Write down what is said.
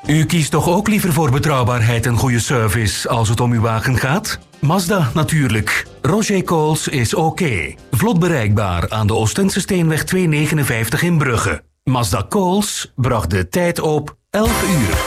U kiest toch ook liever voor betrouwbaarheid en goede service als het om uw wagen gaat? Mazda natuurlijk. Roger Coles is oké. Vlot bereikbaar aan de Oostense Steenweg 259 in Brugge. Mazda Coles bracht de tijd op 11 uur.